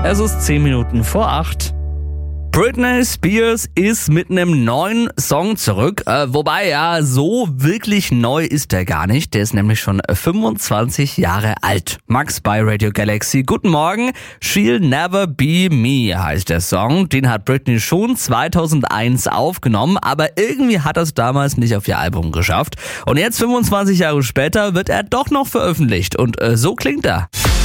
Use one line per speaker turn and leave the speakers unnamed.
Es ist 10 Minuten vor 8. Britney Spears ist mit einem neuen Song zurück. Wobei, ja, so wirklich neu ist der gar nicht. Der ist nämlich schon 25 Jahre alt. Max bei Radio Galaxy. Guten Morgen. She'll Never Be Me heißt der Song. Den hat Britney schon 2001 aufgenommen, aber irgendwie hat er es damals nicht auf ihr Album geschafft. Und jetzt, 25 Jahre später, wird er doch noch veröffentlicht. Und so klingt er.